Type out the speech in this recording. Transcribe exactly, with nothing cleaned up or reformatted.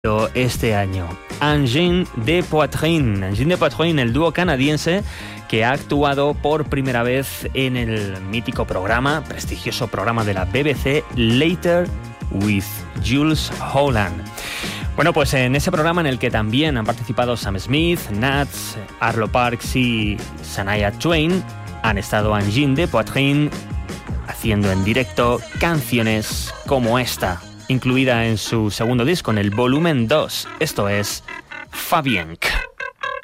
este año. Engine de Poitrine. Engine de Poitrine, el dúo canadiense que ha actuado por primera vez en el mítico programa, prestigioso programa de la B B C, Later with Jools Holland. Bueno, pues en ese programa en el que también han participado Sam Smith, Nats, Arlo Parks y Shania Twain, han estado Engine de Poitrine haciendo en directo canciones como esta, incluida en su segundo disco, en el volumen dos. Esto es Fabienk.